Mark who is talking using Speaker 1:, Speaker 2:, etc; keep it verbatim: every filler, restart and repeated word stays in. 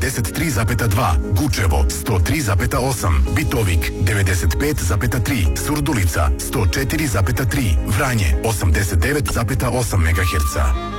Speaker 1: sedamdeset tri zarez dva, Gučevo sto tri zarez osam, Bitovik devedeset pet zarez tri, Surdulica sto četiri zarez tri, Vranje osamdeset devet zarez osam megaherca.